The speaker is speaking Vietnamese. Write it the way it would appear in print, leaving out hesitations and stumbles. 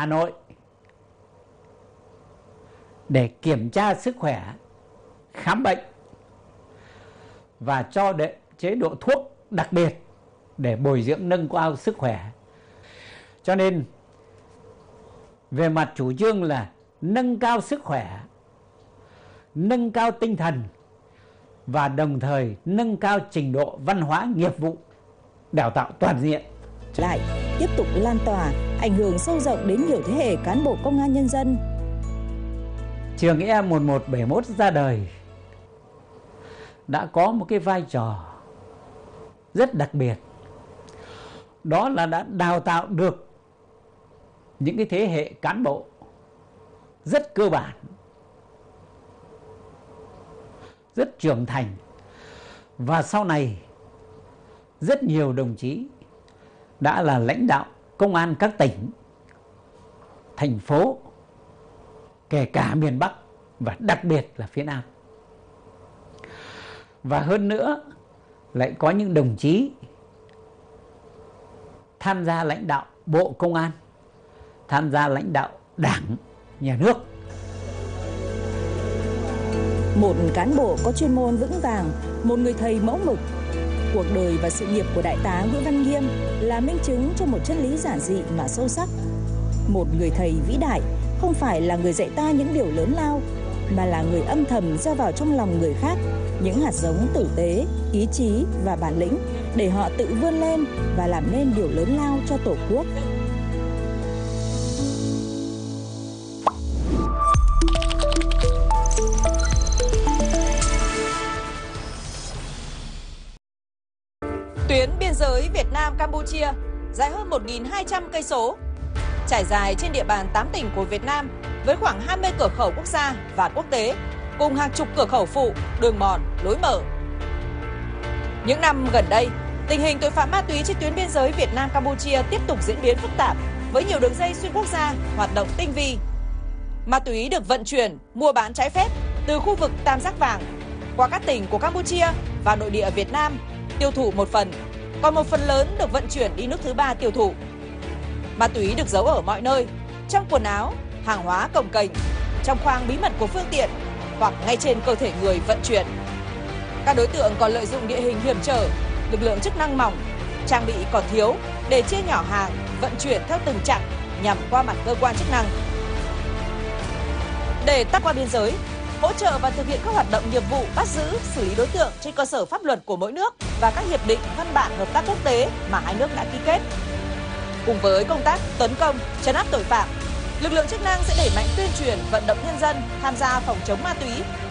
Hà Nội để kiểm tra sức khỏe, khám bệnh và cho chế độ thuốc đặc biệt để bồi dưỡng nâng cao sức khỏe. Cho nên về mặt chủ trương là nâng cao sức khỏe, nâng cao tinh thần và đồng thời nâng cao trình độ văn hóa nghiệp vụ, đào tạo toàn diện. Lại tiếp tục lan tỏa, ảnh hưởng sâu rộng đến nhiều thế hệ cán bộ công an nhân dân. Trường E1171 ra đời đã có một cái vai trò rất đặc biệt. Đó là đã đào tạo được những cái thế hệ cán bộ rất cơ bản, rất trưởng thành. Và sau này rất nhiều đồng chí đã là lãnh đạo công an các tỉnh, thành phố, kể cả miền Bắc và đặc biệt là phía Nam. Và hơn nữa lại có những đồng chí tham gia lãnh đạo Bộ Công an, tham gia lãnh đạo Đảng, Nhà nước. Một cán bộ có chuyên môn vững vàng, một người thầy mẫu mực. Cuộc đời và sự nghiệp của Đại tá Nguyễn Văn Nghiêm là minh chứng cho một chân lý giản dị mà sâu sắc. Một người thầy vĩ đại không phải là người dạy ta những điều lớn lao, mà là người âm thầm gieo vào trong lòng người khác những hạt giống tử tế, ý chí và bản lĩnh để họ tự vươn lên và làm nên điều lớn lao cho Tổ quốc. Tuyến biên giới Việt Nam Campuchia dài hơn 1.200 cây số, trải dài trên địa bàn 8 tỉnh của Việt Nam với khoảng 20 cửa khẩu quốc gia và quốc tế, cùng hàng chục cửa khẩu phụ, đường mòn, lối mở. Những năm gần đây, tình hình tội phạm ma túy trên tuyến biên giới Việt Nam Campuchia tiếp tục diễn biến phức tạp với nhiều đường dây xuyên quốc gia hoạt động tinh vi. Ma túy được vận chuyển, mua bán trái phép từ khu vực Tam Giác Vàng qua các tỉnh của Campuchia vào nội địa Việt Nam tiêu thụ một phần, còn một phần lớn được vận chuyển đi nước thứ ba tiêu thụ. Ma túy được giấu ở mọi nơi, trong quần áo, hàng hóa cồng kềnh, trong khoang bí mật của phương tiện hoặc ngay trên cơ thể người vận chuyển. Các đối tượng còn lợi dụng địa hình hiểm trở, lực lượng chức năng mỏng, trang bị còn thiếu để chia nhỏ hàng, vận chuyển theo từng chặng nhằm qua mặt cơ quan chức năng. Để tách qua biên giới, hỗ trợ và thực hiện các hoạt động nghiệp vụ bắt giữ, xử lý đối tượng trên cơ sở pháp luật của mỗi nước và các hiệp định, văn bản hợp tác quốc tế mà hai nước đã ký kết. Cùng với công tác tấn công, trấn áp tội phạm, lực lượng chức năng sẽ đẩy mạnh tuyên truyền, vận động nhân dân tham gia phòng chống ma túy